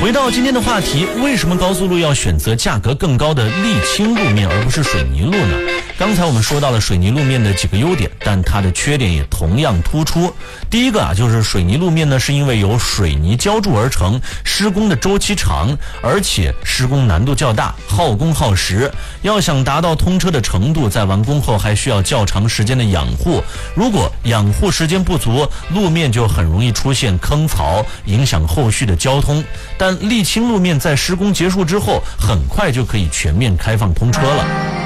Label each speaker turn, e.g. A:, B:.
A: 回到今天的话题，为什么高速路要选择价格更高的沥青路面而不是水泥路呢？刚才我们说到了水泥路面的几个优点，但它的缺点也同样突出。第一个就是水泥路面呢，是因为由水泥浇筑而成，施工的周期长，而且施工难度较大，耗工耗时。要想达到通车的程度，在完工后还需要较长时间的养护。如果养护时间不足，路面就很容易出现坑槽，影响后续的交通。但沥青路面在施工结束之后，很快就可以全面开放通车了。